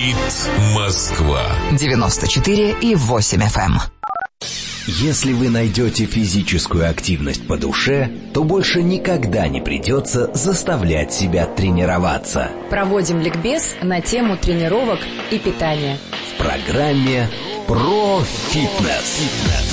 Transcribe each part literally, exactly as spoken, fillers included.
Говорит Москва. девяносто четыре и восемь эф эм. Если вы найдете физическую активность по душе, то больше никогда не придется заставлять себя тренироваться. Проводим ликбез на тему тренировок и питания. В программе «Про фитнес».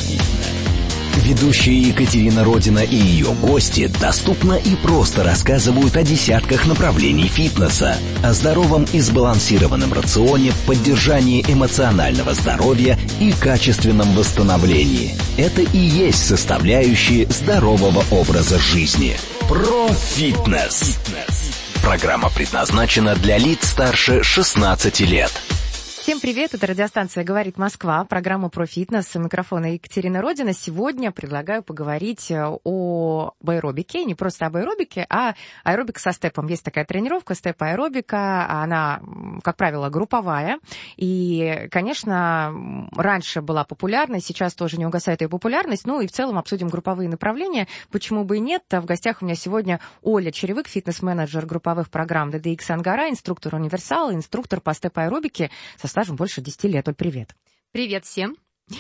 Ведущие Екатерина Родина и ее гости доступно и просто рассказывают о десятках направлений фитнеса, о здоровом и сбалансированном рационе, поддержании эмоционального здоровья и качественном восстановлении. Это и есть составляющие здорового образа жизни. Про фитнес. Программа предназначена для лиц старше шестнадцати лет. Всем привет, это радиостанция «Говорит Москва», программа про фитнес. У микрофона Екатерина Родина. Сегодня предлагаю поговорить о аэробике, не просто об аэробике, а аэробика со степом. Есть такая тренировка, степ-аэробика, она, как правило, групповая. И, конечно, раньше была популярна, сейчас тоже не угасает ее популярность. Ну и в целом обсудим групповые направления. Почему бы и нет? В гостях у меня сегодня Оля Черевик, фитнес-менеджер групповых программ ди ди икс Ангара, инструктор универсал, инструктор по степ-аэробике со стажем больше десяти лет. Оль, привет. Привет всем.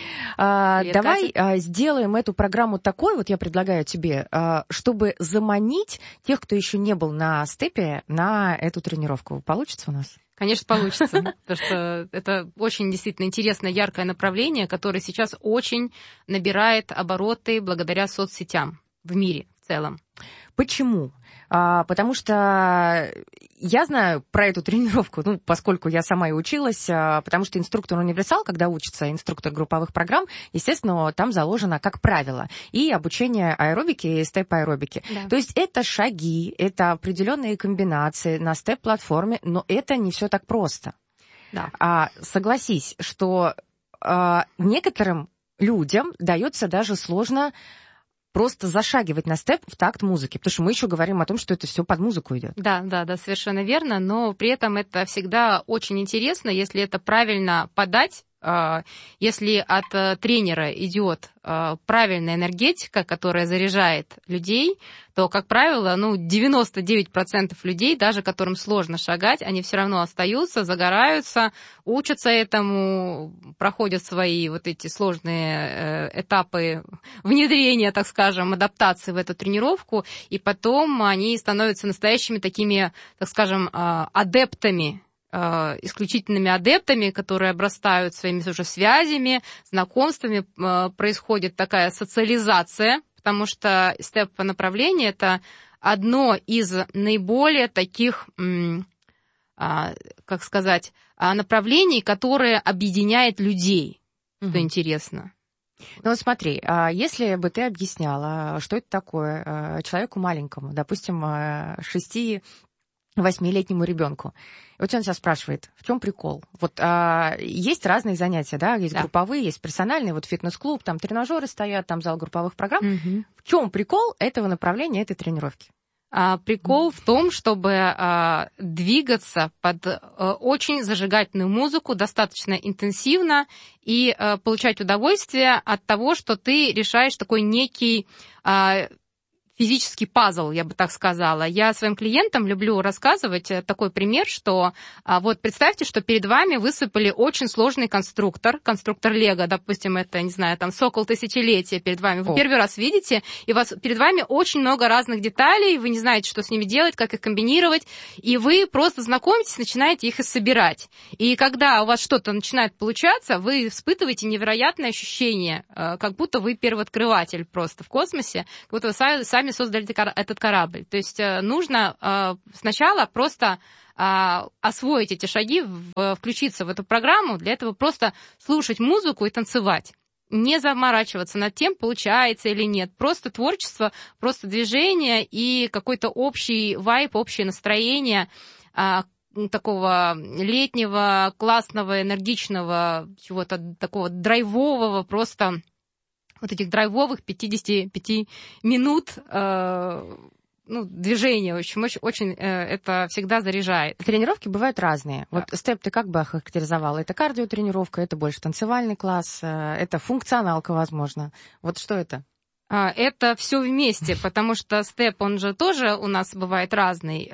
А, Привет, давай Катя. сделаем эту программу такой, вот я предлагаю тебе, чтобы заманить тех, кто еще не был на степе, на эту тренировку. Получится у нас? Конечно, получится, потому что это очень действительно интересное, яркое направление, которое сейчас очень набирает обороты благодаря соцсетям в мире в целом. Почему? А, потому что я знаю про эту тренировку, ну, поскольку я сама и училась, а, потому что инструктор-универсал, когда учится инструктор групповых программ, естественно, там заложено как правило и обучение аэробике и степ-аэробике. Да. То есть это шаги, это определенные комбинации на степ-платформе, но это не все так просто. Да. А, согласись, что а, некоторым людям дается даже сложно просто зашагивать на степ в такт музыки, потому что мы еще говорим о том, что это все под музыку идет. Да, да, да, совершенно верно, но при этом это всегда очень интересно, если это правильно подать. Если от тренера идет правильная энергетика, которая заряжает людей, то, как правило, ну, девяносто девять процентов людей, даже которым сложно шагать, они все равно остаются, загораются, учатся этому, проходят свои вот эти сложные этапы внедрения, так скажем, адаптации в эту тренировку, и потом они становятся настоящими такими, так скажем, адептами, исключительными адептами, которые обрастают своими уже связями, знакомствами, происходит такая социализация, потому что степ-направление — это одно из наиболее таких, как сказать, направлений, которое объединяет людей, что угу. интересно. Ну, смотри, если бы ты объясняла, что это такое человеку маленькому, допустим, шести восьмилетнему ребенку. И вот он себя спрашивает, в чем прикол? Вот а, есть разные занятия, да, есть да. групповые, есть персональные, вот фитнес-клуб, там тренажеры стоят, там зал групповых программ. Угу. В чем прикол этого направления, этой тренировки? А, прикол в том, чтобы а, двигаться под а, очень зажигательную музыку достаточно интенсивно и а, получать удовольствие от того, что ты решаешь такой некий а, физический пазл, я бы так сказала. Я своим клиентам люблю рассказывать такой пример, что а, вот представьте, что перед вами высыпали очень сложный конструктор, конструктор Лего, допустим, это, не знаю, там, сокол тысячелетия перед вами. Вы О. первый раз видите, и у вас перед вами очень много разных деталей, вы не знаете, что с ними делать, как их комбинировать, и вы просто знакомитесь, начинаете их и собирать. И когда у вас что-то начинает получаться, вы испытываете невероятное ощущение, как будто вы первооткрыватель просто в космосе, как будто вы сами создали этот корабль. То есть нужно сначала просто освоить эти шаги, включиться в эту программу, для этого просто слушать музыку и танцевать. Не заморачиваться над тем, получается или нет. Просто творчество, просто движение и какой-то общий вайб, общее настроение такого летнего, классного, энергичного, чего-то такого драйвового, просто вот этих драйвовых пятьдесят пять минут э, ну, движения. В общем, очень, очень э, это всегда заряжает. Тренировки бывают разные. Да. Вот степ ты как бы охарактеризовала? Это кардиотренировка, это больше танцевальный класс, э, это функционалка, возможно. Вот что это? Это все вместе, потому что степ, он же тоже у нас бывает разный,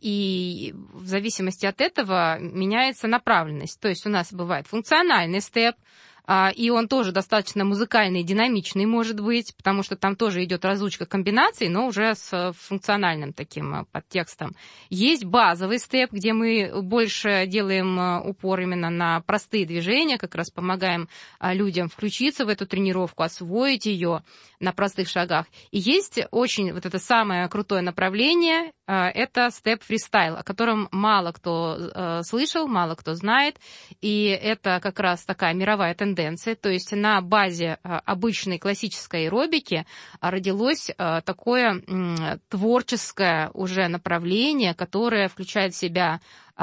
и в зависимости от этого меняется направленность. То есть у нас бывает функциональный степ, и он тоже достаточно музыкальный, динамичный может быть, потому что там тоже идет разучка комбинаций, но уже с функциональным таким подтекстом. Есть базовый степ, где мы больше делаем упор именно на простые движения, как раз помогаем людям включиться в эту тренировку, освоить ее на простых шагах. И есть очень вот это самое крутое направление, это степ-фристайл, о котором мало кто слышал, мало кто знает, и это как раз такая мировая тенденция. То есть на базе обычной классической аэробики родилось такое творческое уже направление, которое включает в себя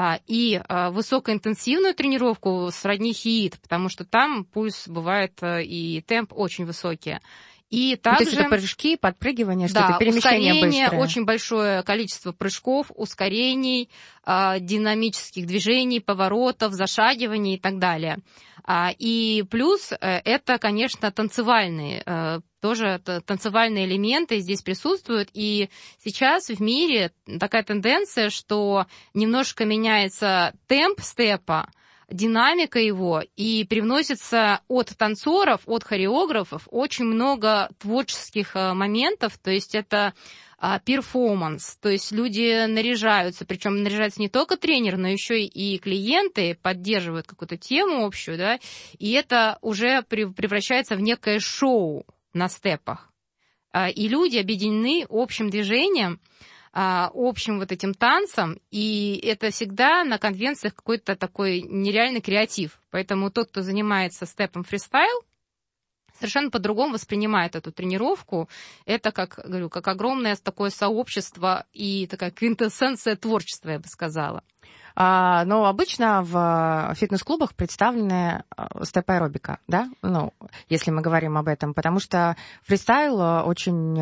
и высокоинтенсивную тренировку сродни хиит, потому что там пульс бывает и темп очень высокие. И также, то есть это прыжки, подпрыгивания, да, что-то, перемещение ускорение, быстрое. Очень большое количество прыжков, ускорений, э, динамических движений, поворотов, зашагиваний и так далее. А, и плюс э, это, конечно, танцевальные, э, тоже танцевальные элементы здесь присутствуют. И сейчас в мире такая тенденция, что немножко меняется темп степа, динамика его, и привносится от танцоров, от хореографов очень много творческих моментов, то есть это перформанс, то есть люди наряжаются, причем наряжается не только тренер, но еще и клиенты поддерживают какую-то тему общую, да, и это уже превращается в некое шоу на степах. И люди объединены общим движением, общим вот этим танцем, и это всегда на конвенциях какой-то такой нереальный креатив. Поэтому тот, кто занимается степом фристайл, совершенно по-другому воспринимает эту тренировку. Это, как говорю, как огромное такое сообщество и такая квинтэссенция творчества, я бы сказала. А, но обычно в фитнес-клубах представлены степ-аэробика, да? Ну, если мы говорим об этом, потому что фристайл очень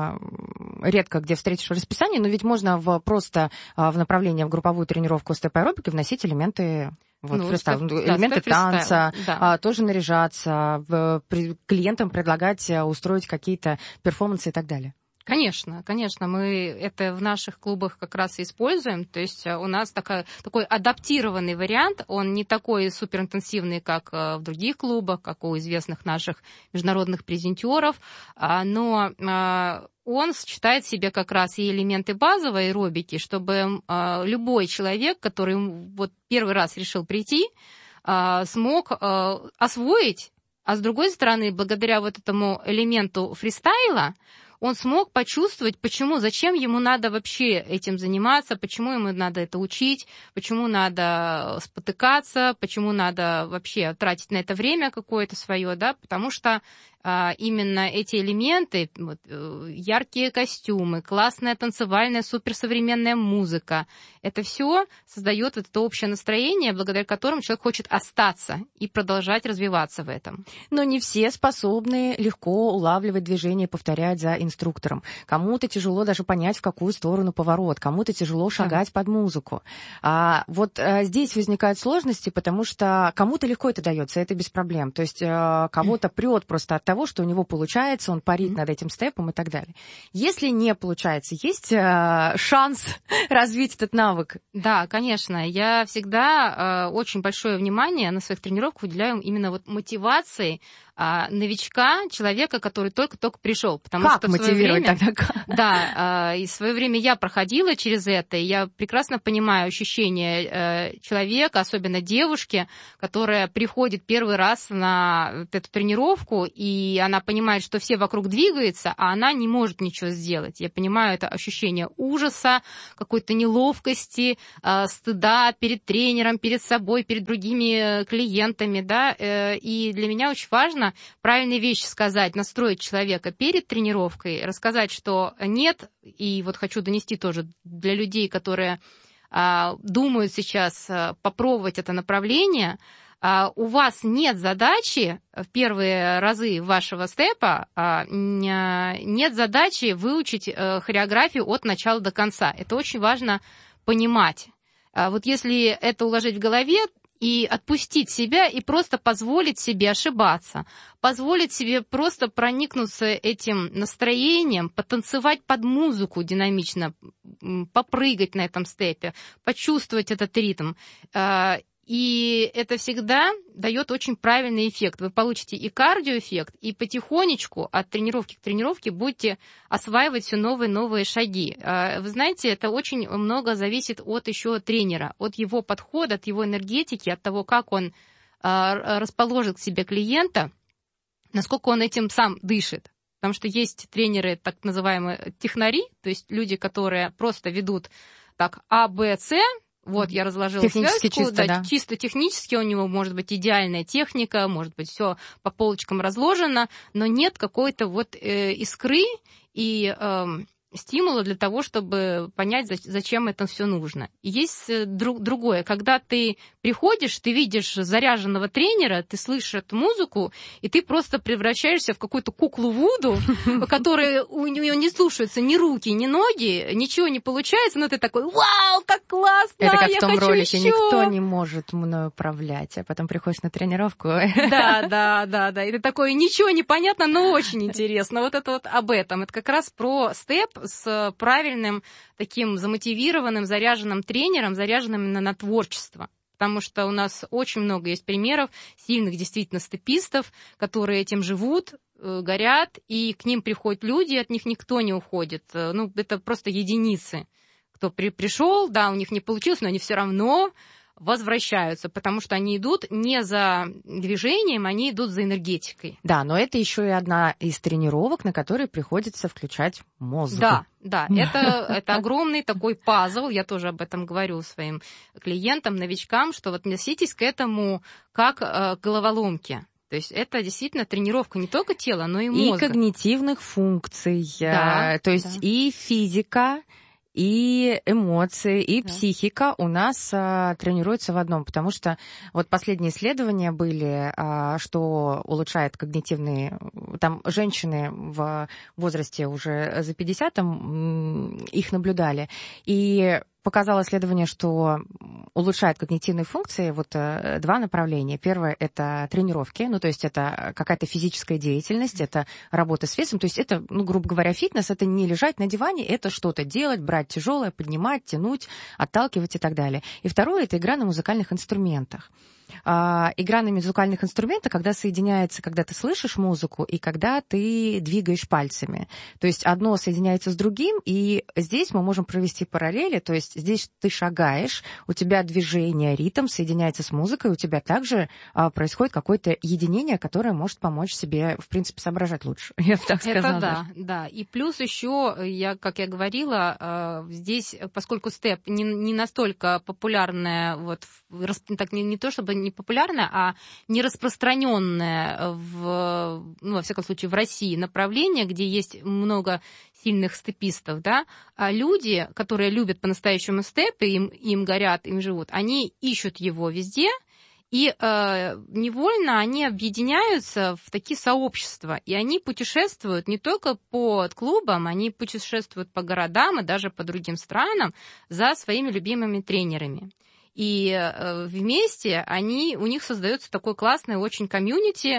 редко где встретишь в расписании, но ведь можно в, просто в направление в групповую тренировку степ-аэробики вносить элементы вот, ну, фристайл, степ, элементы да, танца, да. тоже наряжаться, в, при, клиентам предлагать устроить какие-то перформансы и так далее. Конечно, конечно, мы это в наших клубах как раз и используем, то есть у нас такой, такой адаптированный вариант, он не такой суперинтенсивный, как в других клубах, как у известных наших международных презентеров, но он сочетает в себе как раз и элементы базовой аэробики, чтобы любой человек, который вот первый раз решил прийти, смог освоить, а с другой стороны, благодаря вот этому элементу фристайла, он смог почувствовать, почему, зачем ему надо вообще этим заниматься, почему ему надо это учить, почему надо спотыкаться, почему надо вообще тратить на это время какое-то свое, да, потому что а, именно эти элементы, вот, яркие костюмы, классная танцевальная суперсовременная музыка, это все создает вот это общее настроение, благодаря которому человек хочет остаться и продолжать развиваться в этом. Но не все способны легко улавливать движение и повторять за инструктором. Кому-то тяжело даже понять, в какую сторону поворот, кому-то тяжело шагать да. под музыку. А, вот а, здесь возникают сложности, потому что кому-то легко это дается, это без проблем. То есть а, кого-то прет просто от того, что у него получается, он парит mm-hmm. над этим степом и так далее. Если не получается, есть а, шанс развить этот навык? Да, конечно. Я всегда а, очень большое внимание на своих тренировках уделяю именно вот мотивации а, новичка, человека, который только-только пришел. Потому как что мотивировать время, тогда? Да, а, и в свое время я проходила через это, и я прекрасно понимаю ощущение а, человека, особенно девушки, которая приходит первый раз на вот эту тренировку, и она понимает, что все вокруг двигаются, а она не может ничего сделать. Я понимаю это ощущение ужаса, какой-то неловкости, а, стыда перед тренером, перед собой, перед другими клиентами, да, и для меня очень важно правильные вещи сказать, настроить человека перед тренировкой, рассказать, что нет, и вот хочу донести тоже для людей, которые а, думают сейчас а, попробовать это направление, а, у вас нет задачи в первые разы вашего степа, а, нет задачи выучить а, хореографию от начала до конца. Это очень важно понимать. А, вот если это уложить в голове, и отпустить себя, и просто позволить себе ошибаться, позволить себе просто проникнуться этим настроением, потанцевать под музыку динамично, попрыгать на этом степе, почувствовать этот ритм. И это всегда дает очень правильный эффект. Вы получите и кардиоэффект, и потихонечку от тренировки к тренировке будете осваивать все новые и новые шаги. Вы знаете, это очень много зависит от еще тренера, от его подхода, от его энергетики, от того, как он расположит к себе клиента, насколько он этим сам дышит. Потому что есть тренеры, так называемые технари, то есть люди, которые просто ведут так А, Б, С. Вот, я разложила технически связку, чисто, да, да. чисто технически у него может быть идеальная техника, может быть все по полочкам разложено, но нет какой-то вот э, искры и э, стимула для того, чтобы понять, зачем это все нужно. И есть друг, другое, когда ты приходишь, ты видишь заряженного тренера, ты слышишь эту музыку, и ты просто превращаешься в какую-то куклу Вуду, которая у нее не слушаются ни руки, ни ноги, ничего не получается, но ты такой: вау, как классно, это как я в том хочу ролике: еще. Никто не может мной управлять, а потом приходишь на тренировку. Да, да, да, да. И ты такой: ничего не понятно, но очень интересно. Вот это вот об этом. Это как раз про степ с правильным, таким замотивированным, заряженным тренером, заряженным именно на творчество. Потому что у нас очень много есть примеров сильных действительно степистов, которые этим живут, горят, и к ним приходят люди, от них никто не уходит. Ну, это просто единицы, кто при, пришел, да, у них не получилось, но они все равно возвращаются, потому что они идут не за движением, они идут за энергетикой. Да, но это еще и одна из тренировок, на которые приходится включать мозг. Да, да, это, это огромный такой пазл, я тоже об этом говорю своим клиентам, новичкам, что вот относитесь к этому как к головоломке. То есть это действительно тренировка не только тела, но и мозга. И когнитивных функций, да, то есть да. и физика, и эмоции, и да. психика у нас а, тренируются в одном, потому что вот последние исследования были, а, что улучшает когнитивные... Там женщины в возрасте уже за пятьдесят, там, их наблюдали, и показало исследование, что улучшает когнитивные функции вот два направления. Первое — это тренировки, ну, то есть это какая-то физическая деятельность, это работа с весом, то есть это, ну, грубо говоря, фитнес, это не лежать на диване, это что-то делать, брать тяжелое, поднимать, тянуть, отталкивать и так далее. И второе — это игра на музыкальных инструментах. А, игра на музыкальных инструментах, когда соединяется, когда ты слышишь музыку и когда ты двигаешь пальцами. То есть одно соединяется с другим, и здесь мы можем провести параллели, то есть здесь ты шагаешь, у тебя движение, ритм соединяется с музыкой, у тебя также а, происходит какое-то единение, которое может помочь себе, в принципе, соображать лучше. Я бы так сказала. Это да, да. И плюс еще, я, как я говорила, здесь, поскольку степ не, не настолько популярная, вот, так, не, не то чтобы не популярное, а не распространенное в, ну, во всяком случае, в России направление, где есть много сильных степистов, да, а люди, которые любят по-настоящему степ, и им, им горят, им живут, они ищут его везде, и э, невольно они объединяются в такие сообщества, и они путешествуют не только по клубам, они путешествуют по городам и даже по другим странам за своими любимыми тренерами. И э, вместе они, у них создается такой классный очень комьюнити, э,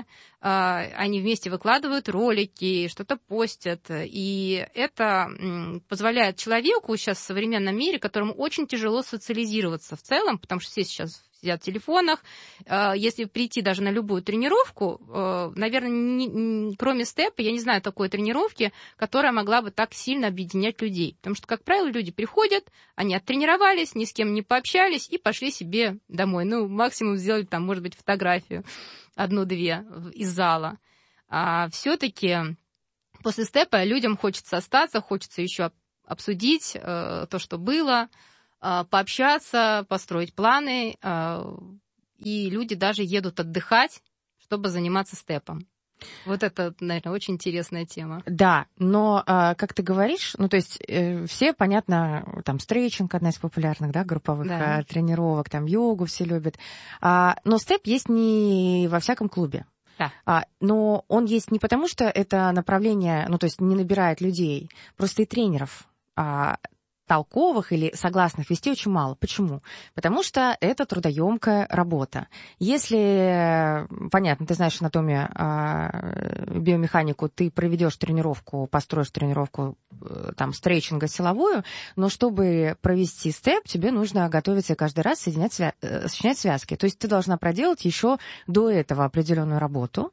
они вместе выкладывают ролики, что-то постят, и это м, позволяет человеку сейчас в современном мире, которому очень тяжело социализироваться в целом, потому что все сейчас сидят в телефонах, э, если прийти даже на любую тренировку, э, наверное, не, не, кроме степа, я не знаю такой тренировки, которая могла бы так сильно объединять людей, потому что, как правило, люди приходят, они оттренировались, ни с кем не пообщались и пошли себе домой. Ну, максимум сделали там, может быть, фотографию одну-две из зала. А все-таки после степа людям хочется остаться, хочется еще обсудить э, то, что было, э, пообщаться, построить планы, э, и люди даже едут отдыхать, чтобы заниматься степом. Вот это, наверное, очень интересная тема. Да, но, как ты говоришь, ну, то есть все, понятно, там, стретчинг одна из популярных, да, групповых да. тренировок, там, йогу все любят, но степ есть не во всяком клубе. Да. Но он есть не потому, что это направление, ну, то есть не набирает людей, просто и тренеров толковых или согласных вести очень мало. Почему? Потому что это трудоемкая работа. Если, понятно, ты знаешь анатомию, биомеханику, ты проведешь тренировку, построишь тренировку там, стретчинга силовую, но чтобы провести степ, тебе нужно готовиться каждый раз соединять, свя... сочинять связки. То есть ты должна проделать еще до этого определенную работу,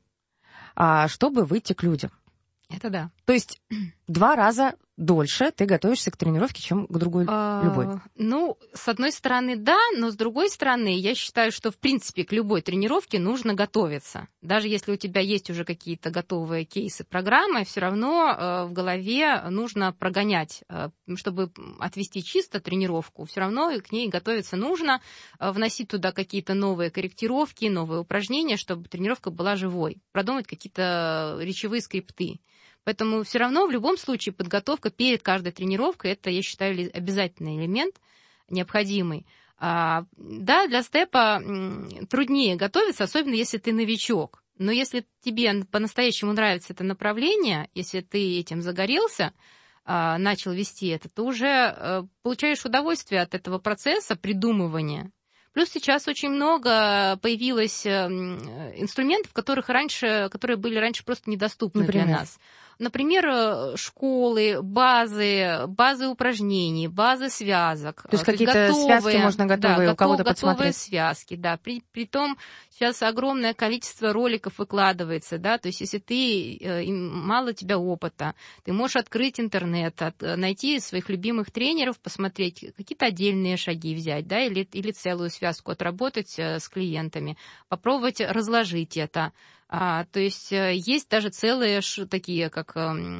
чтобы выйти к людям. Это да. То есть два раза дольше ты готовишься к тренировке, чем к другой а, любой. Ну, с одной стороны, да, но с другой стороны, я считаю, что, в принципе, к любой тренировке нужно готовиться. Даже если у тебя есть уже какие-то готовые кейсы, программы, все равно э, в голове нужно прогонять, э, чтобы отвести чисто тренировку. Все равно к ней готовиться нужно, э, вносить туда какие-то новые корректировки, новые упражнения, чтобы тренировка была живой, продумать какие-то речевые скрипты. Поэтому все равно в любом случае подготовка перед каждой тренировкой, это, я считаю, обязательный элемент, необходимый. А, да, для степа труднее готовиться, особенно если ты новичок. Но если тебе по-настоящему нравится это направление, если ты этим загорелся, а, начал вести это, то уже а, получаешь удовольствие от этого процесса придумывания. Плюс сейчас очень много появилось инструментов, которых раньше, которые были раньше просто недоступны Например? для нас. Например, школы, базы, базы упражнений, базы связок. То есть какие-то готовые, связки можно готовые да, у кого-то готов, подсмотреть? Готовые связки, да. При, притом сейчас огромное количество роликов выкладывается, да, то есть если ты, мало у тебя опыта, ты можешь открыть интернет, от, найти своих любимых тренеров, посмотреть, какие-то отдельные шаги взять, да, или, или целую связку отработать с клиентами, попробовать разложить это. А, то есть есть даже целые ш, такие, как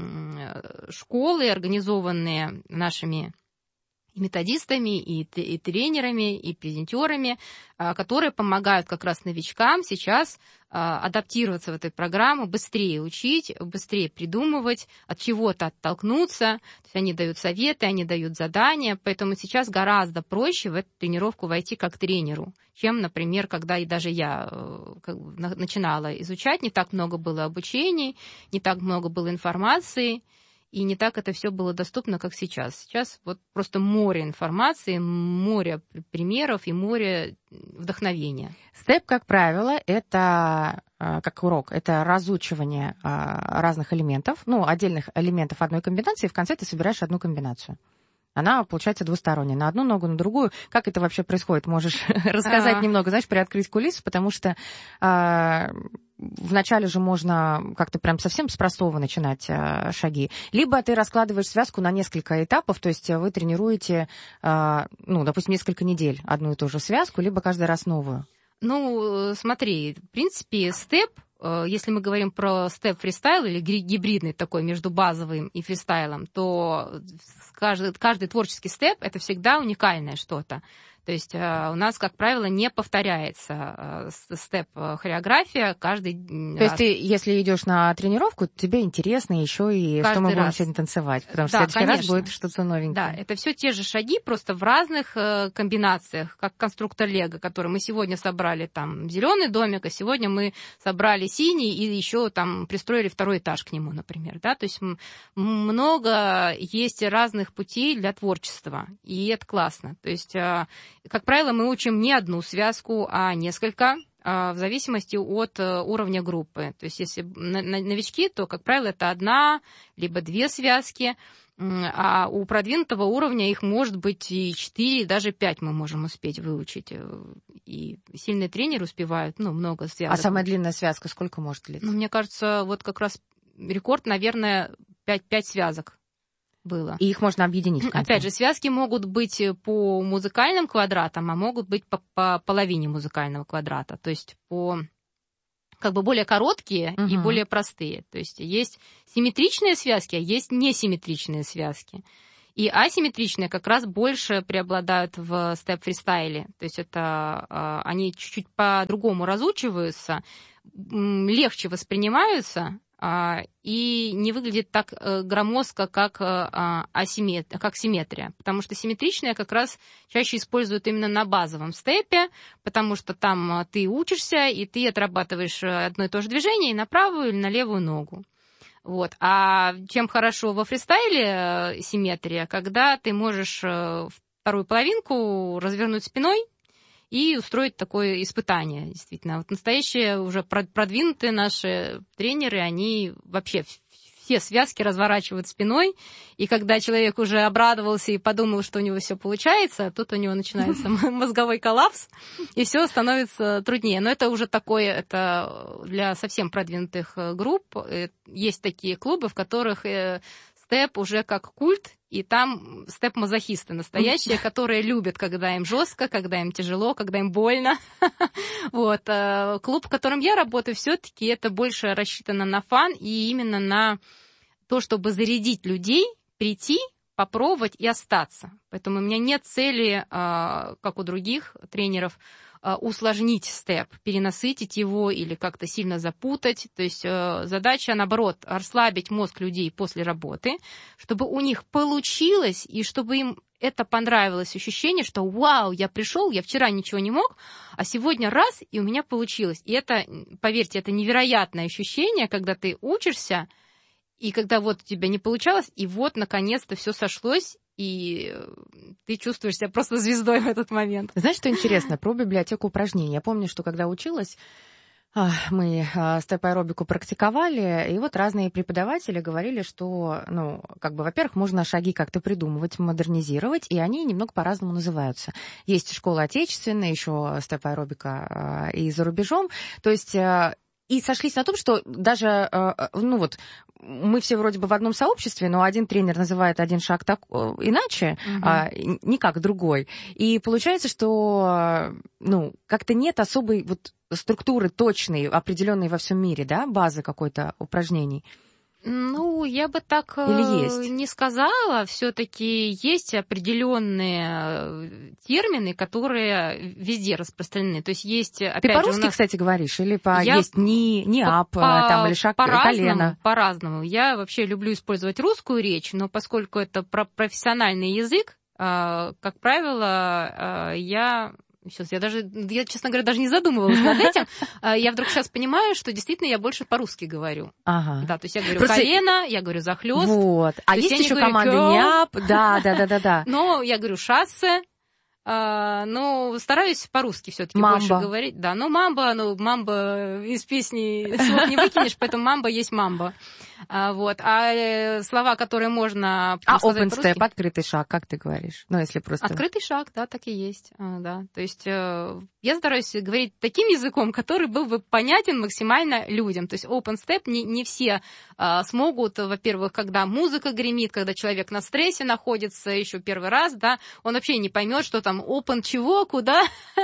э, школы, организованные нашими и методистами, и, и тренерами, и презентерами, а, которые помогают как раз новичкам сейчас а, адаптироваться в эту программу, быстрее учить, быстрее придумывать, от чего-то оттолкнуться. То есть они дают советы, они дают задания, поэтому сейчас гораздо проще в эту тренировку войти как тренеру, чем, например, когда и даже я как бы, начинала изучать, не так много было обучений, не так много было информации, и не так это все было доступно, как сейчас. Сейчас вот просто море информации, море примеров и море вдохновения. Степ, как правило, это как урок, это разучивание разных элементов, ну, отдельных элементов одной комбинации, и в конце ты собираешь одну комбинацию. Она получается двусторонняя, на одну ногу, на другую. Как это вообще происходит? Можешь рассказать А... немного, знаешь, приоткрыть кулисы, потому что а, вначале же можно как-то прям совсем с простого начинать а, шаги. Либо ты раскладываешь связку на несколько этапов, то есть вы тренируете, а, ну, допустим, несколько недель одну и ту же связку, либо каждый раз новую. Ну, смотри, в принципе, степ, если мы говорим про степ фристайл или гибридный такой между базовым и фристайлом, то каждый, каждый творческий степ — это всегда уникальное что-то. То есть у нас, как правило, не повторяется степ-хореография каждый То раз. То есть ты, если идешь на тренировку, тебе интересно еще и каждый что мы будем раз. сегодня танцевать, потому что да, в следующий конечно. раз будет что-то новенькое. Да, это все те же шаги, просто в разных комбинациях, как конструктор Лего, который мы сегодня собрали там зеленый домик, а сегодня мы собрали синий и еще там пристроили второй этаж к нему, например. Да? То есть много есть разных путей для творчества, и это классно. То есть как правило, мы учим не одну связку, а несколько, в зависимости от уровня группы. То есть если новички, то, как правило, это одна, либо две связки, а у продвинутого уровня их может быть и четыре, даже пять мы можем успеть выучить. И сильные тренеры успевают, ну, много связок. А самая длинная связка сколько может длиться? Ну, мне кажется, вот как раз рекорд, наверное, пять, пять связок. Было. И их можно объединить. Опять же, связки могут быть по музыкальным квадратам, а могут быть по, по половине музыкального квадрата. То есть по как бы более короткие uh-huh. и более простые. То есть есть симметричные связки, а есть несимметричные связки. И асимметричные как раз больше преобладают в степ-фристайле. То есть это они чуть-чуть по-другому разучиваются, легче воспринимаются, и не выглядит так громоздко, как, асиммет... как симметрия. Потому что симметричные как раз чаще используют именно на базовом степе, потому что там ты учишься, и ты отрабатываешь одно и то же движение и на правую, или на левую ногу. Вот. А чем хорошо во фристайле симметрия, когда ты можешь вторую половинку развернуть спиной и устроить такое испытание, действительно. Вот настоящие уже продвинутые наши тренеры, они вообще все связки разворачивают спиной, и когда человек уже обрадовался и подумал, что у него все получается, тут у него начинается мозговой коллапс, и все становится труднее. Но это уже такое, это для совсем продвинутых групп. Есть такие клубы, в которых степ уже как культ, и там степ-мазохисты настоящие, которые любят, когда им жестко, когда им тяжело, когда им больно. Вот. Клуб, в котором я работаю, все-таки это больше рассчитано на фан и именно на то, чтобы зарядить людей, прийти, попробовать и остаться. Поэтому у меня нет цели, как у других тренеров, усложнить степ, перенасытить его или как-то сильно запутать. То есть задача, наоборот, расслабить мозг людей после работы, чтобы у них получилось, и чтобы им это понравилось, ощущение, что вау, я пришел, я вчера ничего не мог, а сегодня раз, и у меня получилось. И это, поверьте, это невероятное ощущение, когда ты учишься, и когда вот у тебя не получалось, и вот, наконец-то, все сошлось, и ты чувствуешь себя просто звездой в этот момент. Знаешь, что интересно? Про библиотеку упражнений. Я помню, что когда училась, мы степ-аэробику практиковали, и вот разные преподаватели говорили, что, ну, как бы, во-первых, можно шаги как-то придумывать, модернизировать, и они немного по-разному называются. Есть школа отечественная, еще степ-аэробика и за рубежом. То есть и сошлись на том, что даже, ну вот, мы все вроде бы в одном сообществе, но один тренер называет один шаг так иначе, угу. а, не как другой. И получается, что, ну, как-то нет особой вот структуры точной, определенной во всем мире, да, базы какой-то упражнений. Ну, я бы так есть? не сказала. Все-таки есть определенные термины, которые везде распространены. То есть есть, опять Ты же, по-русски, у нас... кстати, говоришь? Или по... я... есть ни, ни ап, по... там, или шаг, по-разному, колено? По-разному. Я вообще люблю использовать русскую речь, но поскольку это профессиональный язык, как правило, я... Сейчас я даже, я, честно говоря, даже не задумывалась над этим. Я вдруг сейчас понимаю, что действительно я больше по-русски говорю. Ага. Да, то есть я говорю Просто... колено, я говорю захлёст. Вот. А есть, есть еще команда НИАП. Да, да, да, да, да. Но я говорю шассе. Uh, ну, стараюсь по-русски все-таки больше говорить. Да, ну, мамба, ну, мамба из песни слов не выкинешь, поэтому мамба есть мамба. Uh, вот. А э, слова, которые можно а сказать open step, открытый шаг, как ты говоришь? Ну, если просто... Открытый шаг, да, так и есть. Uh, да. То есть uh, я стараюсь говорить таким языком, который был бы понятен максимально людям. То есть open step не, не все uh, смогут, во-первых, когда музыка гремит, когда человек на стрессе находится еще первый раз, да, он вообще не поймет, что там open чего, куда.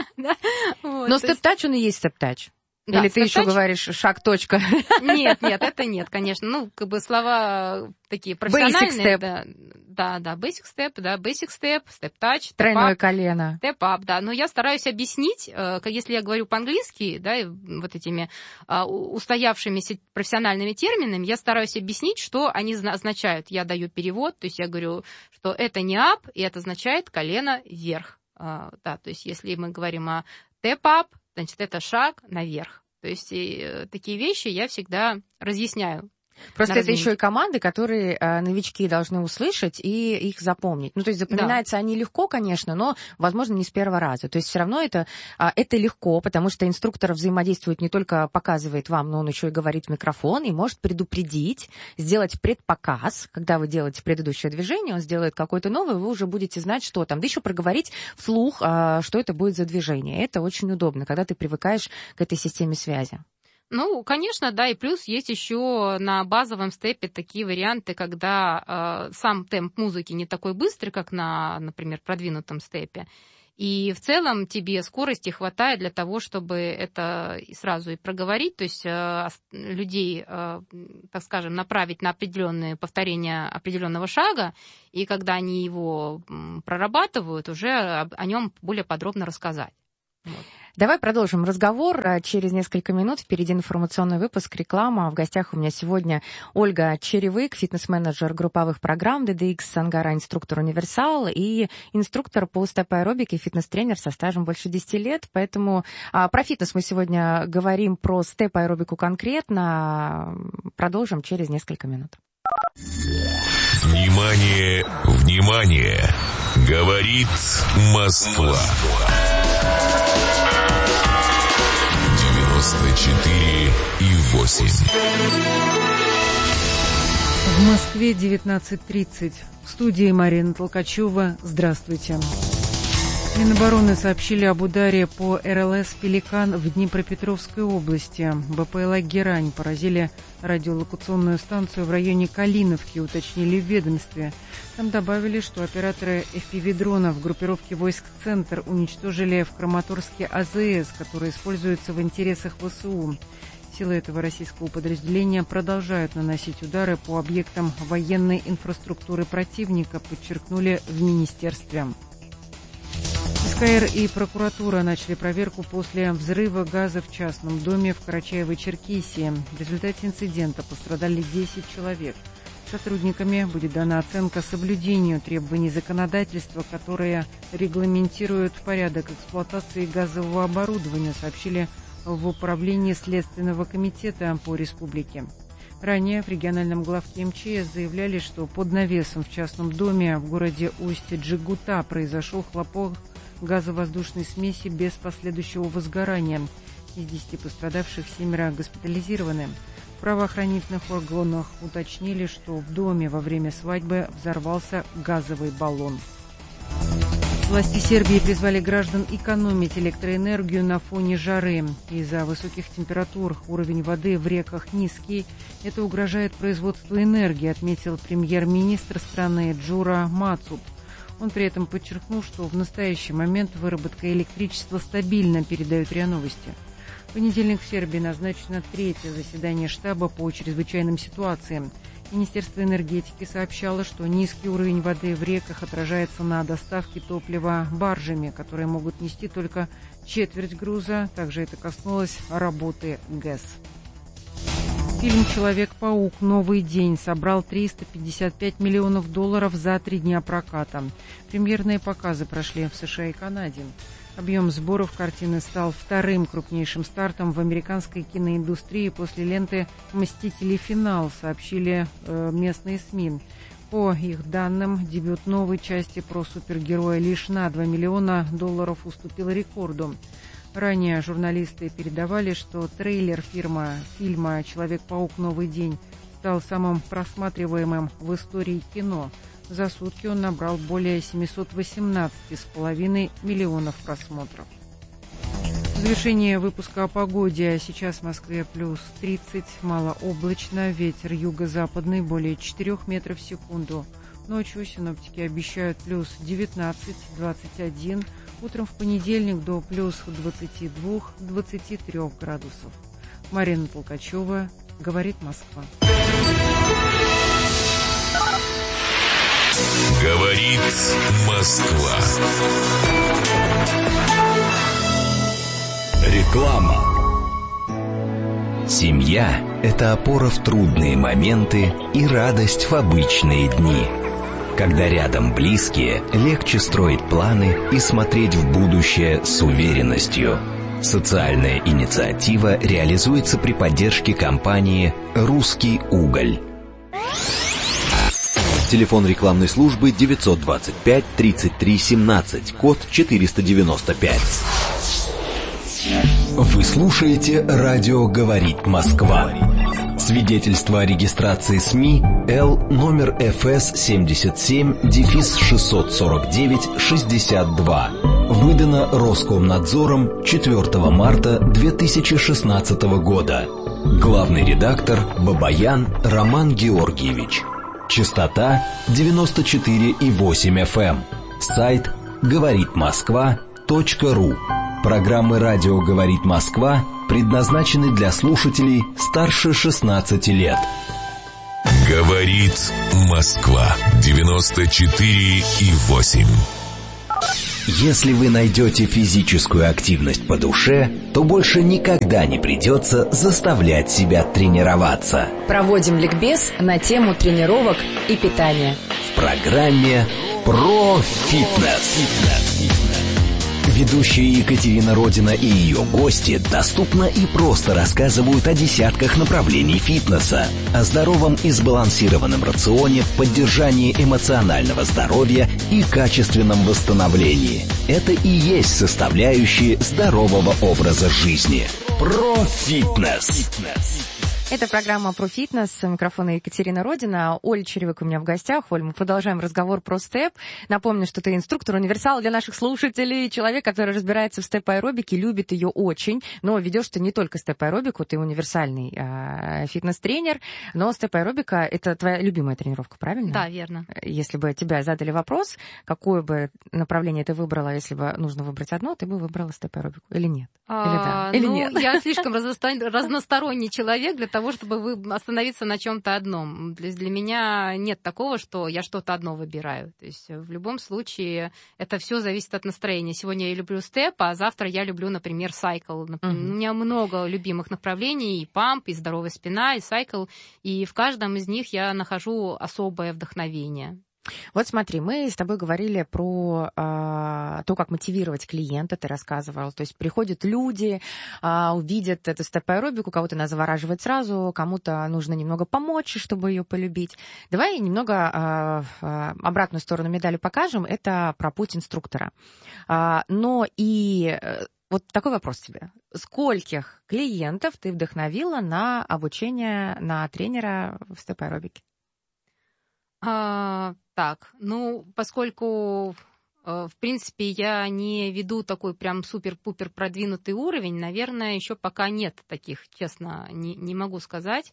Но степ-тач, он и есть степ-тач. Да, или ты еще говоришь шаг, точка? Нет, нет, это нет, конечно. Ну, как бы слова такие профессиональные. Basic step. Да, да, да, basic step, да, basic step, step touch, тройное колено. Step up, да. Но я стараюсь объяснить, если я говорю по-английски, да, вот этими устоявшимися профессиональными терминами, я стараюсь объяснить, что они означают. Я даю перевод, то есть я говорю, что это не up, и это означает колено вверх. Да, то есть если мы говорим о step up, значит, это шаг наверх. То есть и такие вещи я всегда разъясняю. Просто это еще и команды, которые э, новички должны услышать и их запомнить. Ну, то есть запоминаются да. они легко, конечно, но, возможно, не с первого раза. То есть все равно это, э, это легко, потому что инструктор взаимодействует, не только показывает вам, но он еще и говорит в микрофон и может предупредить, сделать предпоказ. Когда вы делаете предыдущее движение, он сделает какое-то новое, вы уже будете знать, что там. Да еще проговорить вслух, э, что это будет за движение. Это очень удобно, когда ты привыкаешь к этой системе связи. Ну, конечно, да, и плюс есть еще на базовом степе такие варианты, когда э, сам темп музыки не такой быстрый, как на, например, продвинутом степе. И в целом тебе скорости хватает для того, чтобы это сразу и проговорить, то есть э, людей, э, так скажем, направить на определенные повторения определенного шага, и когда они его прорабатывают, уже о нем более подробно рассказать. Вот. Давай продолжим разговор. Через несколько минут впереди информационный выпуск, реклама. В гостях у меня сегодня Ольга Черевык, фитнес-менеджер групповых программ ди ди икс Ангара, инструктор Универсал и инструктор по степ-аэробике, фитнес-тренер со стажем больше десяти лет. Поэтому а, про фитнес мы сегодня говорим, про степ-аэробику конкретно. Продолжим через несколько минут. Внимание, внимание! Говорит Москва. девяносто четыре и восемь. В Москве девятнадцать тридцать. В студии Марина Толкачева. Здравствуйте. Минобороны сообщили об ударе по эр эл эс «Пеликан» в Днепропетровской области. бэ пэ эл а «Герань» поразили радиолокационную станцию в районе Калиновки, уточнили в ведомстве. Там добавили, что операторы эф пи ви-дронов группировки войск «Центр» уничтожили в Краматорске а зэ эс, который используется в интересах вэ эс у. Силы этого российского подразделения продолжают наносить удары по объектам военной инфраструктуры противника, подчеркнули в министерстве. эс ка эр и прокуратура начали проверку после взрыва газа в частном доме в Карачаево-Черкесии. В результате инцидента пострадали десять человек. Сотрудниками будет дана оценка соблюдению требований законодательства, которые регламентируют порядок эксплуатации газового оборудования, сообщили в управлении Следственного комитета по республике. Ранее в региональном главке эм че эс заявляли, что под навесом в частном доме в городе Усть-Джигута произошел хлопок газовоздушной смеси без последующего возгорания. Из десяти пострадавших семеро госпитализированы. В правоохранительных органах уточнили, что в доме во время свадьбы взорвался газовый баллон. Власти Сербии призвали граждан экономить электроэнергию на фоне жары. Из-за высоких температур уровень воды в реках низкий. Это угрожает производству энергии, отметил премьер-министр страны Джура Мацут. Он при этом подчеркнул, что в настоящий момент выработка электричества стабильна, передают РИА Новости. В понедельник в Сербии назначено третье заседание штаба по чрезвычайным ситуациям. Министерство энергетики сообщало, что низкий уровень воды в реках отражается на доставке топлива баржами, которые могут нести только четверть груза. Также это коснулось работы ГЭС. Фильм «Человек-паук. Новый день» собрал триста пятьдесят пять миллионов долларов за три дня проката. Премьерные показы прошли в США и Канаде. Объем сборов картины стал вторым крупнейшим стартом в американской киноиндустрии после ленты «Мстители. Финал», сообщили э, местные СМИ. По их данным, дебют новой части про супергероя лишь на два миллиона долларов уступил рекорду. Ранее журналисты передавали, что трейлер фирма, фильма «Человек-паук. Новый день» стал самым просматриваемым в истории кино. За сутки он набрал более семьсот восемнадцать целых пять десятых миллионов просмотров. В завершение выпуска о погоде. Сейчас в Москве плюс тридцать, малооблачно, ветер юго-западный более четырёх метров в секунду. Ночью синоптики обещают плюс девятнадцать - двадцать один, утром в понедельник до плюс двадцати двух - двадцати трёх градусов. Марина Толкачева, говорит Москва. Говорит Москва. Реклама. Семья – это опора в трудные моменты и радость в обычные дни. Когда рядом близкие, легче строить планы и смотреть в будущее с уверенностью. Социальная инициатива реализуется при поддержке компании «Русский уголь». Телефон рекламной службы девятьсот двадцать пять тридцать три семнадцать, код четыреста девяносто пять. Вы слушаете «Радио говорит Москва». Свидетельство о регистрации СМИ Л номер эф эс семьдесят семь шестьсот сорок девять шестьдесят два. Выдано Роскомнадзором четвёртого марта две тысячи шестнадцатого года. Главный редактор Бабаян Роман Георгиевич. Частота девяносто четыре и восемь эф эм. Сайт говорит москва точка ру. Программы «Радио говорит Москва» предназначены для слушателей старше шестнадцати лет. Говорит Москва. девяносто четыре и восемь. Если вы найдете физическую активность по душе, то больше никогда не придется заставлять себя тренироваться. Проводим ликбез на тему тренировок и питания. В программе «Про фитнес». Ведущие Екатерина Родина и ее гости доступно и просто рассказывают о десятках направлений фитнеса, о здоровом и сбалансированном рационе, поддержании эмоционального здоровья и качественном восстановлении. Это и есть составляющие здорового образа жизни. Про фитнес. Это программа про фитнес. У микрофона Екатерина Родина. Оля Черевик у меня в гостях. Оль, мы продолжаем разговор про степ. Напомню, что ты инструктор-универсал для наших слушателей. Человек, который разбирается в степ-аэробике, любит ее очень. Но ведешь ты не только степ-аэробику, ты универсальный э, фитнес-тренер. Но степ-аэробика — это твоя любимая тренировка, правильно? Да, верно. Если бы тебя задали вопрос, какое бы направление ты выбрала, если бы нужно выбрать одно, ты бы выбрала степ-аэробику или нет? Или да, а, или ну, нет? Я слишком разносторонний человек для того, чтобы остановиться на чем-то одном. Для, для меня нет такого, что я что-то одно выбираю. То есть в любом случае это все зависит от настроения. Сегодня я люблю степ, а завтра я люблю, например, сайкл. Uh-huh. У меня много любимых направлений: и памп, и здоровая спина, и сайкл. И в каждом из них я нахожу особое вдохновение. Вот смотри, мы с тобой говорили про э, то, как мотивировать клиента, ты рассказывал. То есть приходят люди, э, увидят эту степ-аэробику, кого-то она завораживает сразу, кому-то нужно немного помочь, чтобы ее полюбить. Давай немного э, э, обратную сторону медали покажем. Это про путь инструктора. Э, но и... Э, Вот такой вопрос тебе. Скольких клиентов ты вдохновила на обучение на тренера в степ-аэробике? А, так, ну, поскольку, в принципе, я не веду такой прям супер-пупер продвинутый уровень, наверное, еще пока нет таких, честно, не, не могу сказать,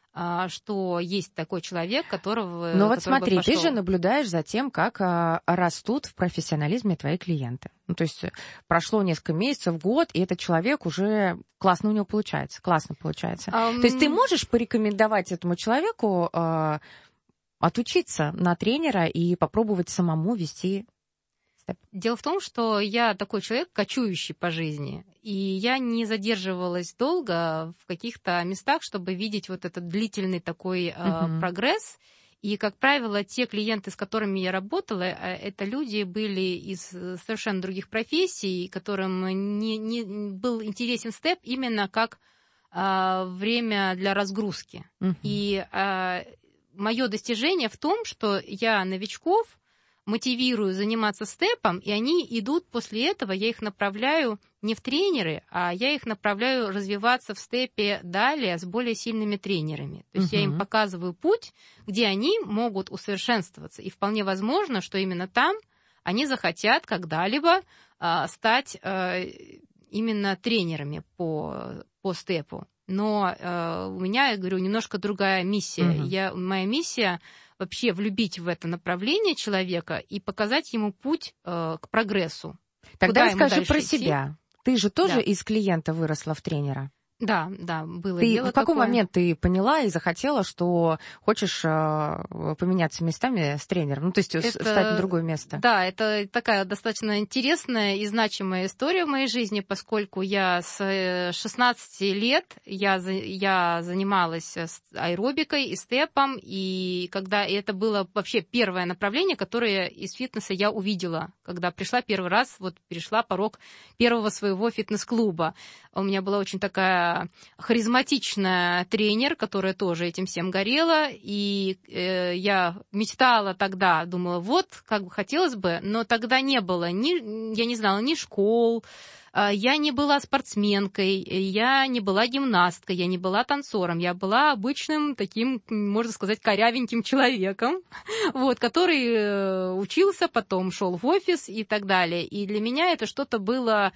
что есть такой человек, которого... Ну вот который смотри, бы ты же наблюдаешь за тем, как а, растут в профессионализме твои клиенты. Ну то есть прошло несколько месяцев, год, и этот человек уже классно у него получается, классно получается. Um... То есть ты можешь порекомендовать этому человеку а, отучиться на тренера и попробовать самому вести... Дело в том, что я такой человек, кочующий по жизни, и я не задерживалась долго в каких-то местах, чтобы видеть вот этот длительный такой uh-huh. э, прогресс. И, как правило, те клиенты, с которыми я работала, это люди были из совершенно других профессий, которым не, не был интересен степ именно как э, время для разгрузки. Uh-huh. И э, мое достижение в том, что я новичков мотивирую заниматься степом, и они идут после этого, я их направляю не в тренеры, а я их направляю развиваться в степе далее с более сильными тренерами. То есть uh-huh. я им показываю путь, где они могут усовершенствоваться. И вполне возможно, что именно там они захотят когда-либо а, стать а, именно тренерами по, по степу. Но а, у меня, я говорю, немножко другая миссия. Uh-huh. Я, моя миссия вообще влюбить в это направление человека и показать ему путь э, к прогрессу. Тогда расскажи про идти. себя. Ты же тоже да. из клиента выросла в тренера. Да, да, было ты, дело в какой такое. момент ты поняла и захотела, что хочешь э, поменяться местами с тренером? Ну, то есть это, встать на другое место? Да, это такая достаточно интересная и значимая история в моей жизни, поскольку я с шестнадцати лет я, я занималась аэробикой и степом, и когда и это было вообще первое направление, которое из фитнеса я увидела, когда пришла первый раз, вот перешла порог первого своего фитнес-клуба. У меня была очень такая харизматичная тренер, которая тоже этим всем горела, и э, я мечтала тогда, думала, вот, как бы хотелось бы, но тогда не было, ни, я не знала ни школ, э, я не была спортсменкой, я не была гимнасткой, я не была танцором, я была обычным таким, можно сказать, корявеньким человеком, вот, который э, учился, потом шел в офис и так далее, и для меня это что-то было...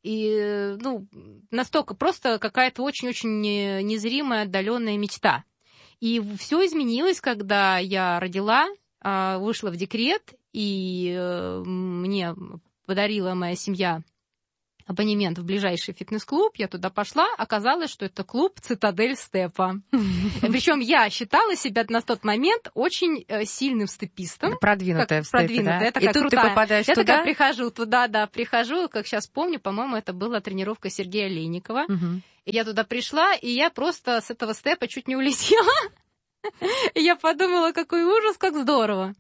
И, ну, настолько просто какая-то очень-очень незримая, отдаленная мечта. И все изменилось, когда я родила, вышла в декрет, и мне подарила моя семья абонемент в ближайший фитнес-клуб, я туда пошла, оказалось, что это клуб «Цитадель степа». Причем я считала себя на тот момент очень сильным степистом. Продвинутая в степе, да? И тут ты попадаешь туда? Я такая прихожу туда, да, прихожу, как сейчас помню, по-моему, это была тренировка Сергея Олейникова. И я туда пришла, и я просто с этого степа чуть не улетела. И я подумала, какой ужас, как здорово.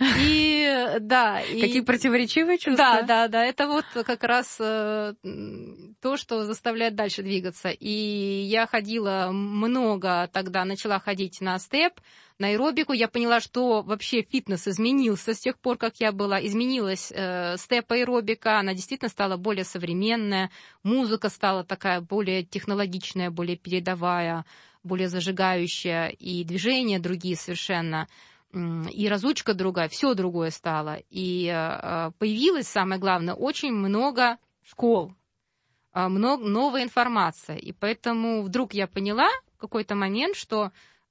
И да. И... Какие противоречивые чувства. Да, да, да. Это вот как раз э, то, что заставляет дальше двигаться. И я ходила много тогда, начала ходить на степ, на аэробику. Я поняла, что вообще фитнес изменился с тех пор, как я была. Изменилась э, степ-аэробика, она действительно стала более современная. Музыка стала такая более технологичная, более передовая, более зажигающая, и движения другие совершенно, и разучка другая, все другое стало. И появилось, самое главное, очень много школ, много новой информации. И поэтому вдруг я поняла в какой-то момент, что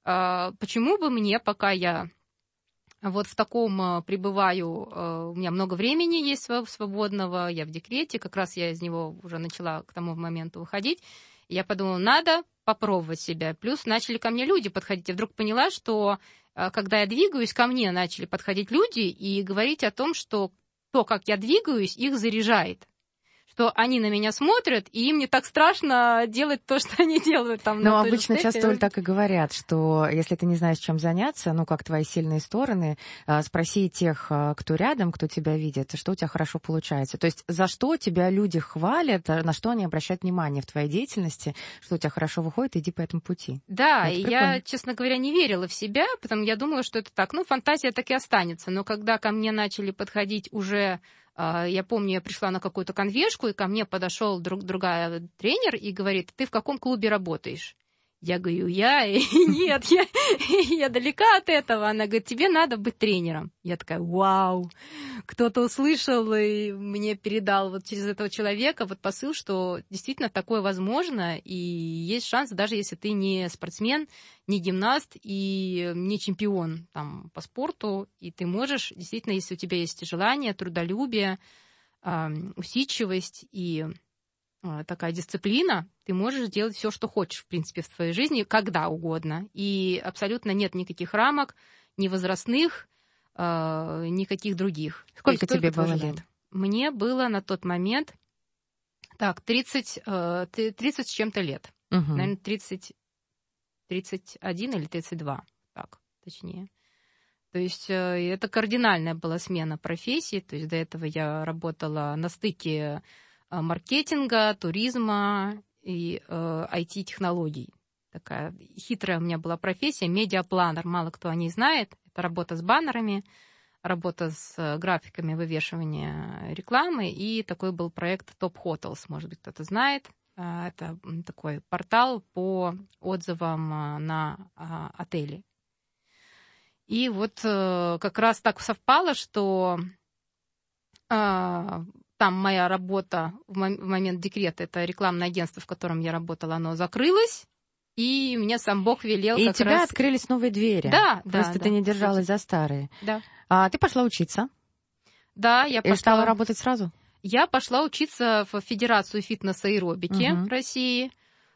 почему бы мне, пока я вот в таком пребываю, у меня много времени есть свободного, я в декрете, как раз я из него уже начала к тому моменту выходить, и я подумала, надо попробовать себя. Плюс начали ко мне люди подходить. Я вдруг поняла, что когда я двигаюсь, ко мне начали подходить люди и говорить о том, что то, как я двигаюсь, их заряжает. Что они на меня смотрят, и им не так страшно делать то, что они делают там. Но обычно часто, Оль, так и говорят, что если ты не знаешь, чем заняться, ну, как твои сильные стороны, спроси тех, кто рядом, кто тебя видит, что у тебя хорошо получается. То есть за что тебя люди хвалят, на что они обращают внимание в твоей деятельности, что у тебя хорошо выходит, иди по этому пути. Да, и я, честно говоря, не верила в себя, потому что я думала, что это так. Ну, фантазия так и останется. Но когда ко мне начали подходить уже... Я помню, я пришла на какую-то конвешку, и ко мне подошел друг, другая тренер и говорит, ты в каком клубе работаешь? Я говорю, я, нет, я, я далека от этого. Она говорит, тебе надо быть тренером. Я такая, вау, кто-то услышал и мне передал вот через этого человека вот посыл, что действительно такое возможно, и есть шанс, даже если ты не спортсмен, не гимнаст и не чемпион там, по спорту, и ты можешь, действительно, если у тебя есть желание, трудолюбие, усидчивость и такая дисциплина, ты можешь делать все, что хочешь, в принципе, в своей жизни, когда угодно. И абсолютно нет никаких рамок, ни возрастных, э, никаких других. Сколько тебе было лет? Мне было на тот момент так, тридцать, э, тридцать с чем-то лет. Угу. Наверное, тридцать, тридцать один или тридцать два, так, точнее. То есть э, это кардинальная была смена профессии. То есть до этого я работала на стыке маркетинга, туризма и э, ай ти-технологий. Такая хитрая у меня была профессия, медиапланер. Мало кто о ней знает. Это работа с баннерами, работа с графиками вывешивания рекламы. И такой был проект Top Hotels, может быть, кто-то знает. Это такой портал по отзывам на отели. И вот э, как раз так совпало, что... Э, Там моя работа в момент декрета, это рекламное агентство, в котором я работала, оно закрылось, и мне сам Бог велел. И как у тебя раз... открылись новые двери. Да, да. Просто да, ты не держалась за старые. Да. А ты пошла учиться? Да, я пошла. И стала работать сразу? Я пошла учиться в Федерацию фитнес-аэробики угу. России.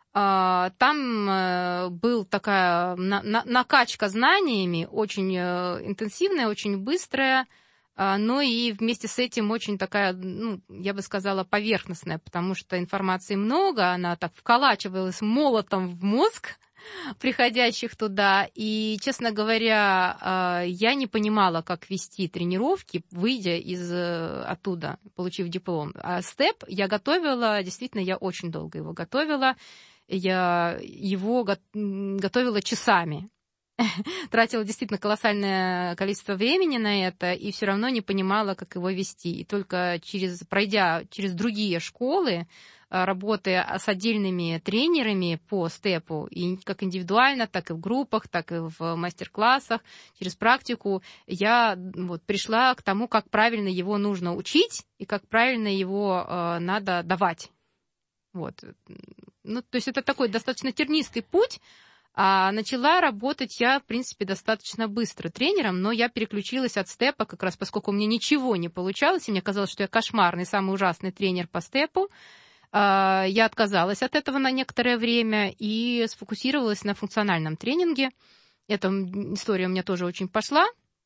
Там была такая накачка знаниями, очень интенсивная, очень быстрая. Но и вместе с этим очень такая, ну, я бы сказала, поверхностная, потому что информации много, она так вколачивалась молотом в мозг приходящих туда. И, честно говоря, я не понимала, как вести тренировки, выйдя из оттуда, получив диплом. А степ я готовила, действительно, я очень долго его готовила. Я его готовила часами. Тратила действительно колоссальное количество времени на это, и все равно не понимала, как его вести. И только через, пройдя через другие школы, работая с отдельными тренерами по степу, и как индивидуально, так и в группах, так и в мастер-классах, через практику, я вот пришла к тому, как правильно его нужно учить и как правильно его э, надо давать. Вот. Ну, то есть это такой достаточно тернистый путь. А начала работать я, в принципе, достаточно быстро тренером, но я переключилась от степа, как раз поскольку у меня ничего не получалось, и мне казалось, что я кошмарный, самый ужасный тренер по степу. я отказалась от этого на некоторое время и сфокусировалась на функциональном тренинге. Эта история у меня тоже очень пошла.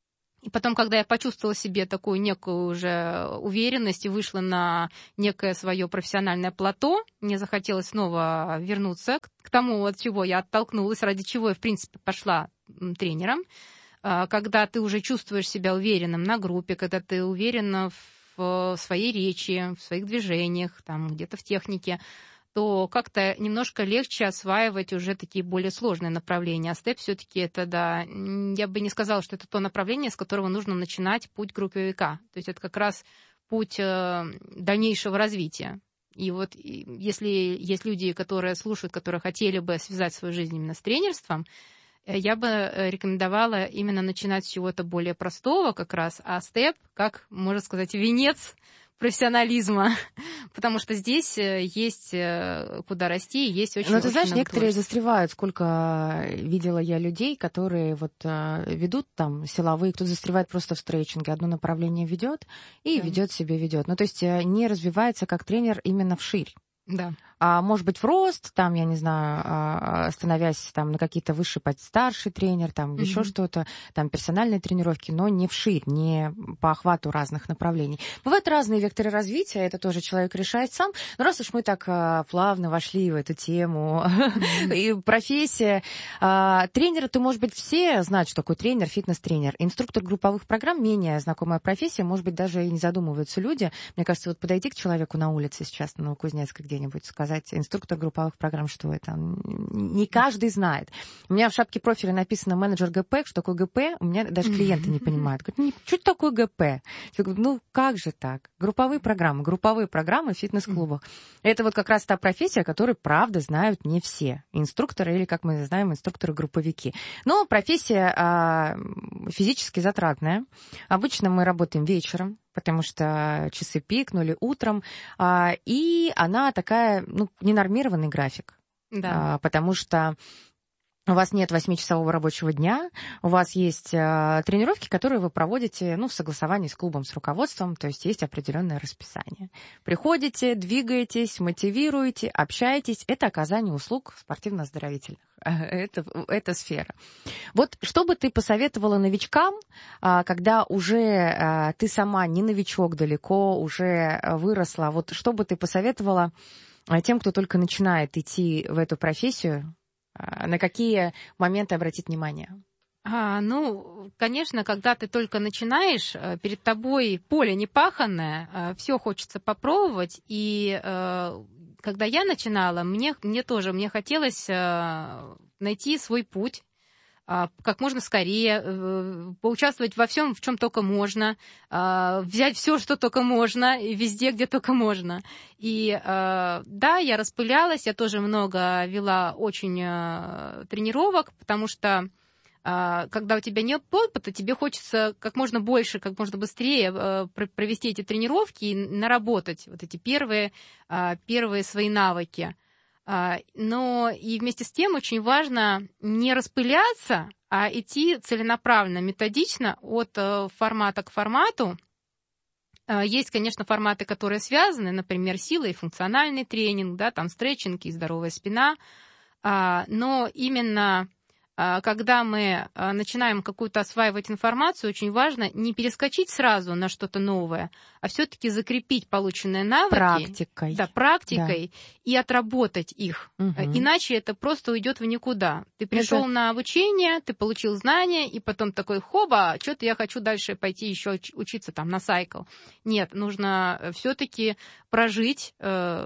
И потом, когда я почувствовала себе такую некую уже уверенность и вышла на некое свое профессиональное плато, мне захотелось снова вернуться к тому, от чего я оттолкнулась, ради чего я, в принципе, пошла тренером. Когда ты уже чувствуешь себя уверенным на группе, когда ты уверена в своей речи, в своих движениях, там, где-то в технике, то как-то немножко легче осваивать уже такие более сложные направления. А степ все-таки это, да, я бы не сказала, что это то направление, с которого нужно начинать путь групповика. То есть это как раз путь э, дальнейшего развития. И вот если есть люди, которые слушают, которые хотели бы связать свою жизнь именно с тренерством, я бы рекомендовала именно начинать с чего-то более простого как раз, а степ, как, можно сказать, венец профессионализма, потому что здесь есть куда расти, есть очень много. Но ты знаешь, некоторые застревают. Сколько видела я людей, которые вот ведут там силовые, кто-то застревает просто в стретчинге, одно направление ведет и да. ведет себе, ведет. Ну, то есть не развивается как тренер именно вширь. Да. А может быть, в рост, там, я не знаю, становясь там на какие-то высшие, старший тренер, там, mm-hmm. еще что-то, там, персональные тренировки, но не вширь, не по охвату разных направлений. Бывают разные векторы развития, это тоже человек решает сам. Но раз уж мы так плавно вошли в эту тему, mm-hmm. и профессия, тренера, то, может быть, все знают, что такое тренер, фитнес-тренер. Инструктор групповых программ, менее знакомая профессия, может быть, даже и не задумываются люди. Мне кажется, вот подойти к человеку на улице сейчас, на Новокузнецкой где-нибудь, сказать, инструктор групповых программ, что это? Не каждый знает. У меня в шапке профиля написано менеджер ГП. Что такое ГП? У меня даже клиенты не понимают. Говорят, что такое ГП? Я говорю, ну как же так? Групповые программы. Групповые программы в фитнес-клубах. Это вот как раз та профессия, которую, правда, знают не все. Инструкторы или, как мы знаем, инструкторы-групповики. Но профессия а, физически затратная. Обычно мы работаем вечером, потому что часы пикнули утром, а, и она такая, ну, ненормированный график, да. а, потому что у вас нет восьмичасового рабочего дня, у вас есть а, тренировки, которые вы проводите, ну, в согласовании с клубом, с руководством, то есть есть определенное расписание. Приходите, двигаетесь, мотивируете, общаетесь, это оказание услуг спортивно-оздоровительных. Это, это сфера. Вот что бы ты посоветовала новичкам, когда уже ты сама не новичок далеко, уже выросла, вот что бы ты посоветовала тем, кто только начинает идти в эту профессию, на какие моменты обратить внимание? А, ну, конечно, когда ты только начинаешь, перед тобой поле непаханное, все хочется попробовать, и когда я начинала, мне, мне тоже, мне хотелось найти свой путь, как можно скорее, поучаствовать во всем, в чем только можно, взять все, что только можно, и везде, где только можно. И да, я распылялась, я тоже много вела очень тренировок, потому что когда у тебя нет опыта, тебе хочется как можно больше, как можно быстрее провести эти тренировки и наработать вот эти первые, первые свои навыки. Но и вместе с тем очень важно не распыляться, а идти целенаправленно, методично от формата к формату. Есть, конечно, форматы, которые связаны, например, сила и функциональный тренинг, да, там стретчинг и здоровая спина, но именно когда мы начинаем какую-то осваивать информацию, очень важно не перескочить сразу на что-то новое, а все-таки закрепить полученные навыки практикой, да, практикой да. и отработать их. Угу. Иначе это просто уйдет в никуда. Ты пришел это... на обучение, ты получил знания, и потом такой, хоба, что-то я хочу дальше пойти еще учиться там на сайкл. Нет, нужно все-таки прожить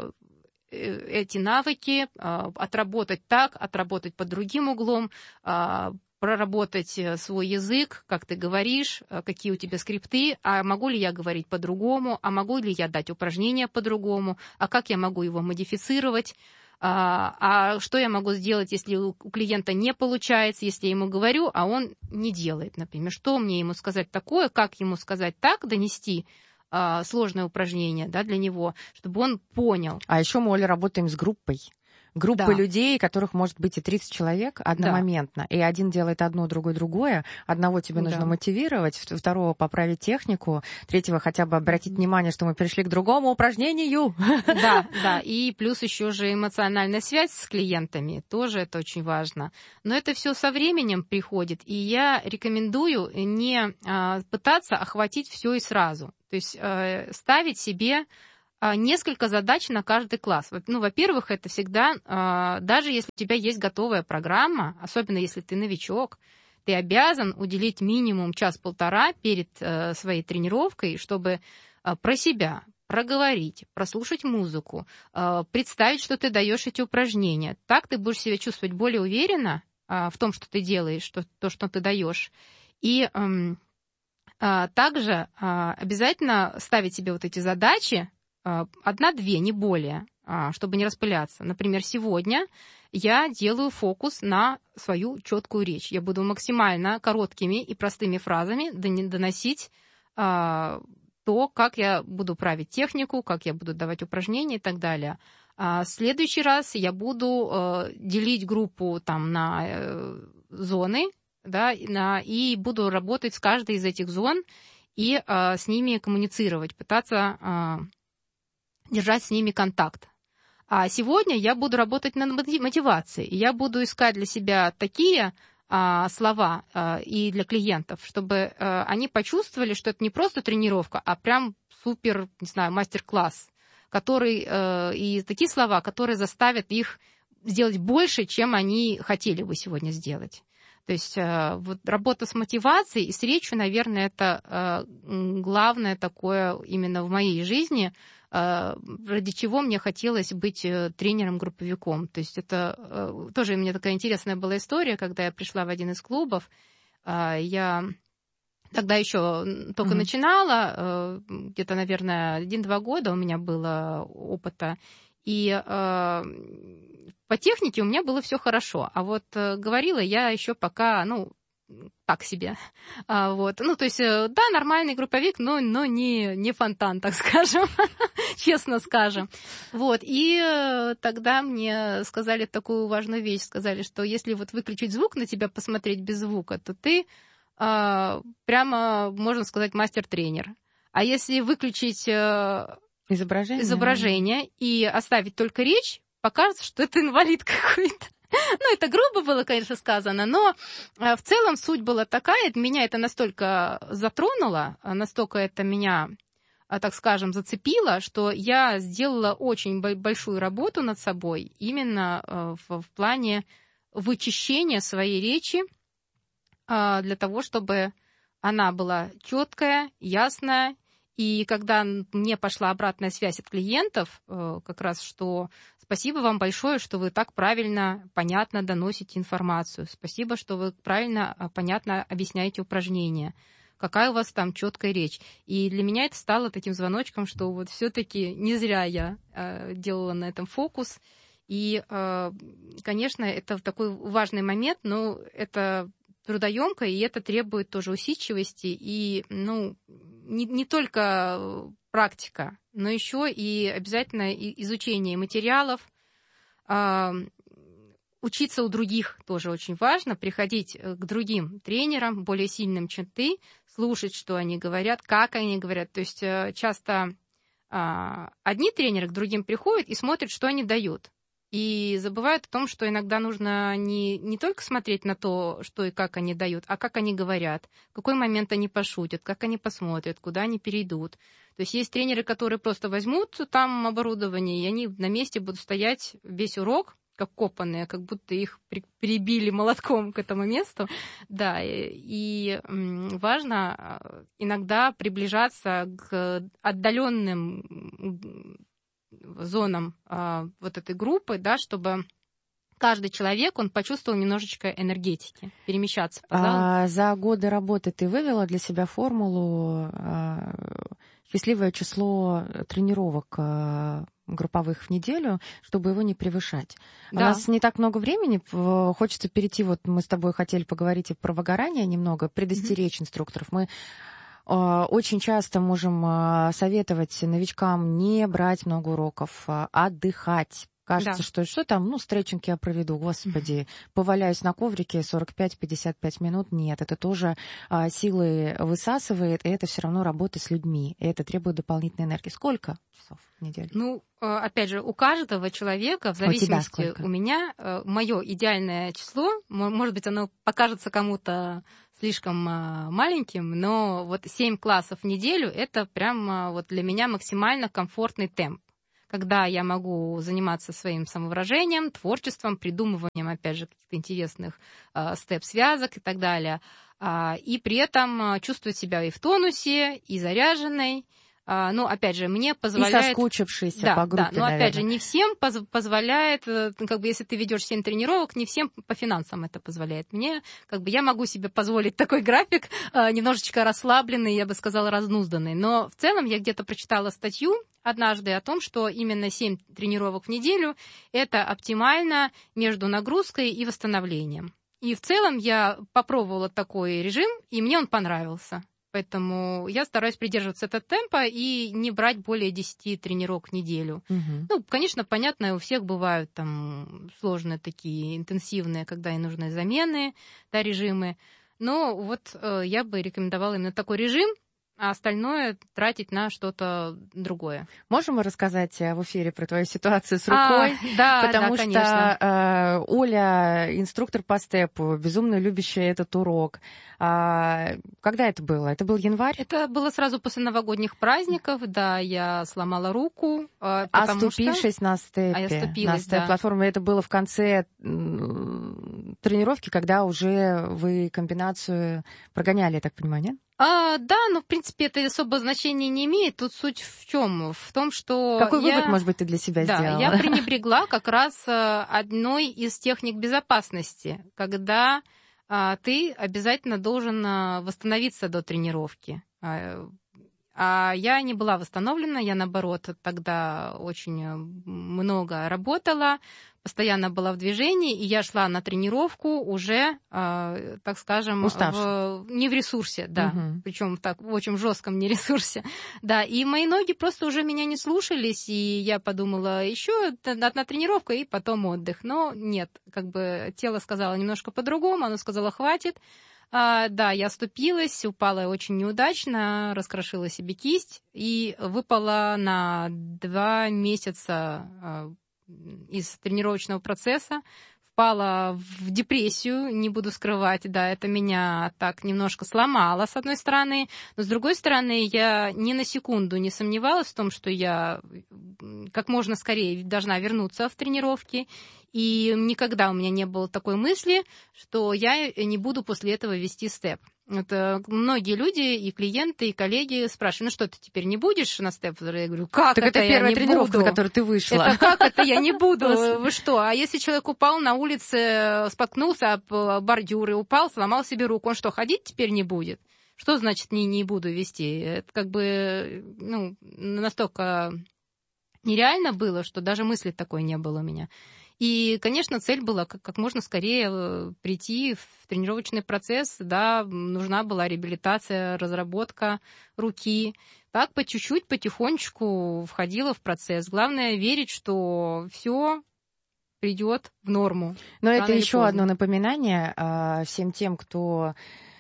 эти навыки, отработать так, отработать под другим углом, проработать свой язык, как ты говоришь, какие у тебя скрипты, а могу ли я говорить по-другому, а могу ли я дать упражнения по-другому, а как я могу его модифицировать, а, а что я могу сделать, если у клиента не получается, если я ему говорю, а он не делает, например, что мне ему сказать такое, как ему сказать так, донести сложное упражнение, да, для него, чтобы он понял. А еще мы, Оля, работаем с группой. группы Да. людей, которых может быть и тридцать человек одномоментно. Да. И один делает одно, другой другое. Одного тебе нужно Да. мотивировать, второго поправить технику, третьего хотя бы обратить внимание, что мы перешли к другому упражнению. Да, да. И плюс еще же эмоциональная связь с клиентами. Тоже это очень важно. Но это все со временем приходит. И я рекомендую не а, пытаться охватить все и сразу. То есть а, ставить себе несколько задач на каждый класс. Ну, во-первых, это всегда, даже если у тебя есть готовая программа, особенно если ты новичок, ты обязан уделить минимум час-полтора перед своей тренировкой, чтобы про себя проговорить, прослушать музыку, представить, что ты даешь эти упражнения. Так ты будешь себя чувствовать более уверенно в том, что ты делаешь, что, то, что ты даешь. И также обязательно ставить себе вот эти задачи, одна-две, не более, чтобы не распыляться. Например, сегодня я делаю фокус на свою четкую речь. Я буду максимально короткими и простыми фразами доносить то, как я буду править технику, как я буду давать упражнения и так далее. А в следующий раз я буду делить группу там, на зоны, да, на, и буду работать с каждой из этих зон и с ними коммуницировать, пытаться держать с ними контакт. А сегодня я буду работать над мотивацией. Я буду искать для себя такие а, слова а, и для клиентов, чтобы а, они почувствовали, что это не просто тренировка, а прям супер, не знаю, мастер-класс, который, а, и такие слова, которые заставят их сделать больше, чем они хотели бы сегодня сделать. То есть а, вот работа с мотивацией и с речью, наверное, это а, главное такое именно в моей жизни, ради чего мне хотелось быть тренером-групповиком. То есть это тоже у меня такая интересная была история, когда я пришла в один из клубов. Я тогда еще только mm-hmm. начинала, где-то, наверное, один-два года у меня было опыта. И по технике у меня было все хорошо. А вот говорила я еще пока, ну, так себе. А, вот. Ну, то есть, да, нормальный групповик, но, но не, не фонтан, так скажем, честно скажем. Вот. И тогда мне сказали такую важную вещь, сказали, что если вот выключить звук, на тебя посмотреть без звука, то ты а, прямо, можно сказать, мастер-тренер. А если выключить а, изображение. изображение и оставить только речь, покажется, что это инвалид какой-то. Ну, это грубо было, конечно, сказано, но в целом суть была такая, меня это настолько затронуло, настолько это меня, так скажем, зацепило, что я сделала очень большую работу над собой именно в, в плане вычищения своей речи для того, чтобы она была четкая, ясная. И когда мне пошла обратная связь от клиентов, как раз что спасибо вам большое, что вы так правильно, понятно доносите информацию. Спасибо, что вы правильно, понятно объясняете упражнения. Какая у вас там четкая речь. И для меня это стало таким звоночком, что вот все-таки не зря я делала на этом фокус. И, конечно, это такой важный момент, но это трудоемко, и это требует тоже усидчивости и, ну, не, не только практика, но еще и обязательно изучение материалов, э, учиться у других тоже очень важно, приходить к другим тренерам, более сильным, чем ты, слушать, что они говорят, как они говорят. То есть э, часто э, одни тренеры к другим приходят и смотрят, что они дают. И забывают о том, что иногда нужно не, не только смотреть на то, что и как они дают, а как они говорят, в какой момент они пошутят, как они посмотрят, куда они перейдут. То есть есть тренеры, которые просто возьмут там оборудование, и они на месте будут стоять весь урок, как копанные, как будто их при, прибили молотком к этому месту. Да, и, и важно иногда приближаться к отдаленным зонам а, вот этой группы, да, чтобы каждый человек, он почувствовал немножечко энергетики, перемещаться по залу. А за годы работы ты вывела для себя формулу а, счастливое число тренировок а, групповых в неделю, чтобы его не превышать. Да. У нас не так много времени, хочется перейти, вот мы с тобой хотели поговорить и про выгорание немного, предостеречь mm-hmm. инструкторов. Мы очень часто можем советовать новичкам не брать много уроков, отдыхать, Кажется, Да. что что там, ну, стретчинг я проведу, господи, поваляюсь на коврике сорок пять - пятьдесят пять минут. Нет, это тоже а, силы высасывает, и это все равно работа с людьми, и это требует дополнительной энергии. Сколько часов в неделю? Ну, э, опять же, у каждого человека, в тебя зависимости, сколько? у меня, мое идеальное число, мо- может быть, оно покажется кому-то слишком э, маленьким, но вот семь классов в неделю — это прям э, вот для меня максимально комфортный темп, когда я могу заниматься своим самовыражением, творчеством, придумыванием, опять же, каких-то интересных э, степ-связок и так далее, а, и при этом э, чувствовать себя и в тонусе, и заряженной. А, ну, опять же, мне И позволяет... соскучившийся Да, по группе, да, но опять же, наверное. не всем поз- позволяет, э, как бы, если ты ведешь семь тренировок, не всем по финансам это позволяет. Мне, как бы, я могу себе позволить такой график, э, немножечко расслабленный, я бы сказала, разнузданный. Но в целом я где-то прочитала статью однажды о том, что именно семь тренировок в неделю — это оптимально между нагрузкой и восстановлением. И в целом я попробовала такой режим, и мне он понравился. Поэтому я стараюсь придерживаться этого темпа и не брать более десяти тренировок в неделю. Мгм. Ну, конечно, понятно, у всех бывают там сложные такие, интенсивные, когда и нужны замены, да, режимы. Но вот э, я бы рекомендовала именно такой режим, а остальное тратить на что-то другое. Можем мы рассказать э, в эфире про твою ситуацию с А, рукой? да, Потому да, что конечно. э, Оля, инструктор по степу, безумно любящая этот урок. А, когда это было? Это был январь? Это было сразу после новогодних праздников, да, я сломала руку, э, потому что... Оступившись на степе. А я на оступилась, да. степ-платформе. Это было в конце м, тренировки, когда уже вы комбинацию прогоняли, я так понимаю, нет? А, да, но в принципе это особо значения не имеет. Тут суть в чем? В том, что Какой я... вывод, может быть, ты для себя Да, сделала? я пренебрегла как раз э, одной из техник безопасности, когда а, ты обязательно должен а, восстановиться до тренировки. А, а я не была восстановлена, я, наоборот, тогда очень много работала, постоянно была в движении, и я шла на тренировку уже, э, так скажем, в, не в ресурсе, да, Угу. причем так в очень жестком не ресурсе, да, и мои ноги просто уже меня не слушались, и я подумала, еще одна тренировка и потом отдых, но нет, как бы тело сказало немножко по-другому, оно сказало, хватит. А, да, я оступилась, упала очень неудачно, раскрошила себе кисть и выпала на два месяца а, из тренировочного процесса, впала в депрессию, не буду скрывать, да, это меня так немножко сломало, с одной стороны, но с другой стороны, я ни на секунду не сомневалась в том, что я как можно скорее должна вернуться в тренировки, и никогда у меня не было такой мысли, что я не буду после этого вести степ. Это многие люди, и клиенты, и коллеги спрашивают, ну что, ты теперь не будешь на степ? Я говорю, как Так это, это я первая не тренировка, буду? на которую ты вышла. Это как это я не буду? Вы что? А если человек упал на улице, споткнулся об бордюр и упал, сломал себе руку, он что, ходить теперь не будет? Что значит не, не буду вести? Это как бы ну, настолько нереально было, что даже мысли такой не было у меня. И, конечно, цель была как, как можно скорее прийти в тренировочный процесс. Да, нужна была реабилитация, разработка руки. Так по чуть-чуть, потихонечку входила в процесс. Главное верить, что все придет в норму. Но рано это или еще поздно. одно напоминание а, всем тем, кто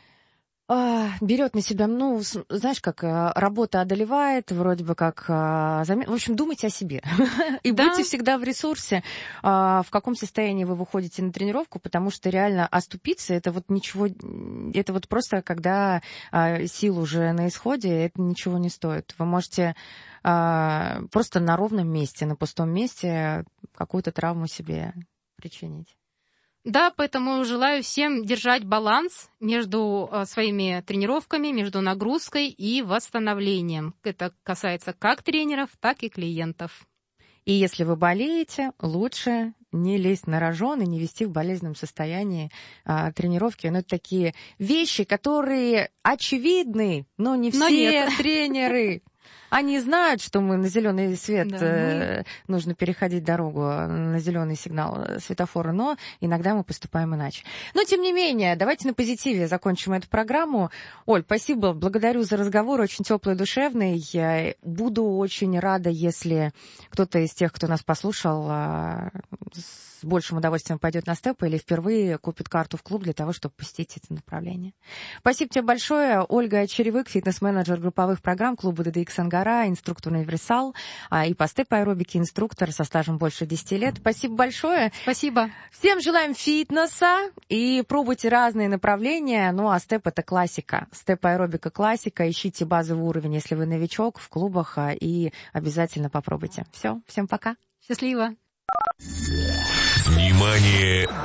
а, берет на себя, ну, с- знаешь, как а, работа одолевает, вроде бы как... а, заме- В общем, думайте о себе. И Да. будьте всегда в ресурсе, а, в каком состоянии вы выходите на тренировку, потому что реально оступиться, это вот ничего... Это вот просто, когда а, сил уже на исходе, это ничего не стоит. Вы можете а, просто на ровном месте, на пустом месте какую-то травму себе причинить. Да, поэтому желаю всем держать баланс между э, своими тренировками, между нагрузкой и восстановлением. Это касается как тренеров, так и клиентов. И если вы болеете, лучше не лезть на рожон и не вести в болезненном состоянии а, тренировки. Но это такие вещи, которые очевидны, но не Но все нет. тренеры Они знают, что мы на зеленый свет, Да, э, нужно переходить дорогу на зеленый сигнал светофора, но иногда мы поступаем иначе. Но, тем не менее, давайте на позитиве закончим эту программу. Оль, спасибо, благодарю за разговор, очень теплый, душевный. Я буду очень рада, если кто-то из тех, кто нас послушал, с большим удовольствием пойдет на степ или впервые купит карту в клуб для того, чтобы посетить это направление. Спасибо тебе большое. Ольга Черевык, фитнес-менеджер групповых программ клуба ди ди икс Ангара, инструктор универсал и по степ-аэробике инструктор со стажем больше десяти лет. Спасибо большое. Спасибо. Всем желаем фитнеса и пробуйте разные направления. Ну, а степ — это классика. Степ-аэробика — классика. Ищите базовый уровень, если вы новичок, в клубах, и обязательно попробуйте. Все, всем пока. Счастливо. Внимание!